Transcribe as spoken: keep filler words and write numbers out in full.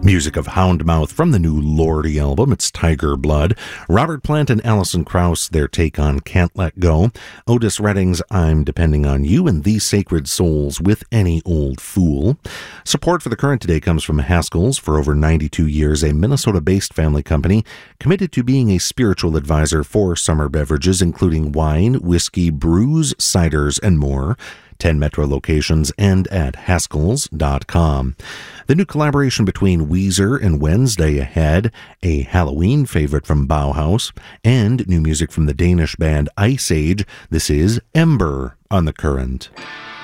Music of Houndmouth from the new Lordi album, it's Tiger Blood. Robert Plant and Alison Krauss, their take on Can't Let Go. Otis Redding's I'm Depending on You, and These Sacred Souls with Any Old Fool. Support for The Current today comes from Haskell's. For over ninety-two years, a Minnesota-based family company committed to being a spiritual advisor for summer beverages, including wine, whiskey, brews, ciders, and more. ten Metro locations and at Haskells dot com. The new collaboration between Weezer and Wednesday Ahead, a Halloween favorite from Bauhaus, and new music from the Danish band Ice Age. This is Ember on The Current.